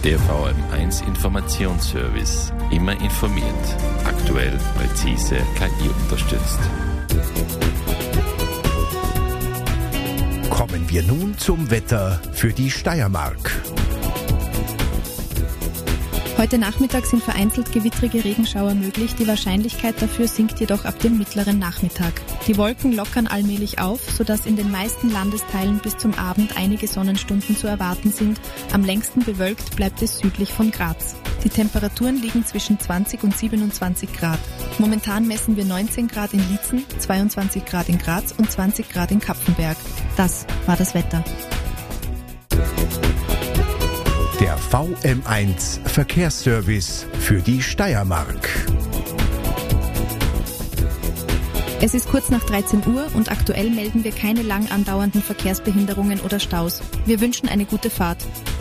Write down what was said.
Der VM1 Informationsservice. Immer informiert. Aktuell, präzise, KI unterstützt. Kommen wir nun zum Wetter für die Steiermark. Heute Nachmittag sind vereinzelt gewittrige Regenschauer möglich. Die Wahrscheinlichkeit dafür sinkt jedoch ab dem mittleren Nachmittag. Die Wolken lockern allmählich auf, sodass in den meisten Landesteilen bis zum Abend einige Sonnenstunden zu erwarten sind. Am längsten bewölkt bleibt es südlich von Graz. Die Temperaturen liegen zwischen 20 und 27 Grad. Momentan messen wir 19 Grad in Liezen, 22 Grad in Graz und 20 Grad in Kapfenberg. Das war das Wetter. Der VM1 Verkehrsservice für die Steiermark. Es ist kurz nach 13 Uhr und aktuell melden wir keine lang andauernden Verkehrsbehinderungen oder Staus. Wir wünschen eine gute Fahrt.